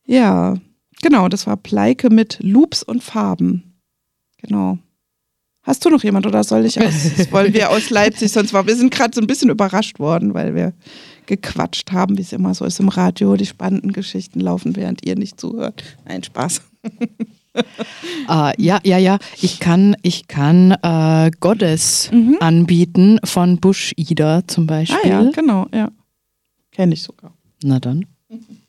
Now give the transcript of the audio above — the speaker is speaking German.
Ja, genau, das war Pleike mit Loops und Farben. Genau. Hast du noch jemand oder wollen wir aus Leipzig? Wir sind gerade so ein bisschen überrascht worden, weil wir gequatscht haben, wie es immer so ist im Radio. Die spannenden Geschichten laufen, während ihr nicht zuhört. Nein, Spaß. Ja. Ich kann Goddess anbieten von Bush Ida zum Beispiel. Ah ja, genau, ja. Kenne ich sogar. Na dann.